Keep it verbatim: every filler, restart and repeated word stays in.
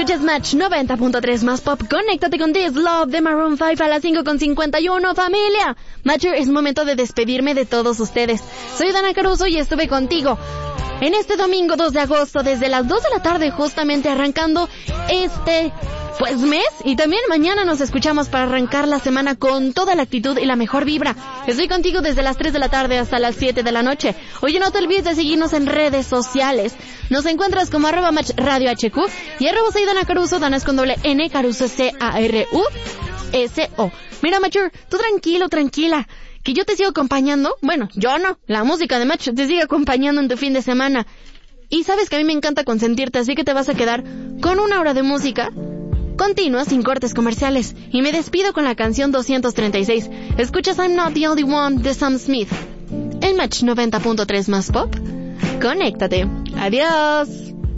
Escuchas Match noventa punto tres más pop. Conéctate con This Love de Maroon cinco a las cinco con cincuenta y uno, familia. Matcher, es momento de despedirme de todos ustedes. Soy Dana Caruso y estuve contigo en este domingo dos de agosto desde las dos de la tarde, justamente arrancando este pues mes, y también mañana nos escuchamos para arrancar la semana con toda la actitud y la mejor vibra. Estoy contigo desde las tres de la tarde hasta las siete de la noche. Oye, no te olvides de seguirnos en redes sociales. Nos encuentras como arroba match radio hq y arroba soy Dana Caruso, Dana es con doble N, Caruso C A R U S O. Mira, Matcher, tú tranquilo, tranquila, que yo te sigo acompañando. Bueno, yo no, la música de Match te sigue acompañando en tu fin de semana. Y sabes que a mí me encanta consentirte, así que te vas a quedar con una hora de música continua sin cortes comerciales. Y me despido con la canción doscientos treinta y seis. Escuchas I'm Not the Only One de Sam Smith. El Match noventa punto tres más pop. Conéctate. Adiós.